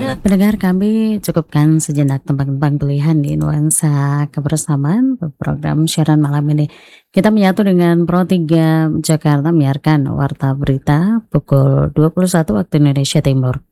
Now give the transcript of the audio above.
Pendengar kami cukupkan sejenak tembang-tembang pilihan di nuansa kebersamaan program siaran malam ini. Kita menyatu dengan Pro 3 Jakarta menyiarkan Warta Berita pukul 21 waktu Indonesia Timur.